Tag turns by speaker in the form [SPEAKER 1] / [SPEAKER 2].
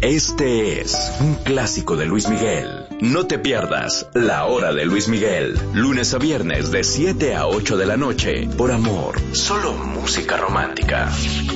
[SPEAKER 1] Este es un clásico de Luis Miguel. No te pierdas La Hora de Luis Miguel, lunes a viernes de 7 a 8 de la noche, por Amor, solo música romántica.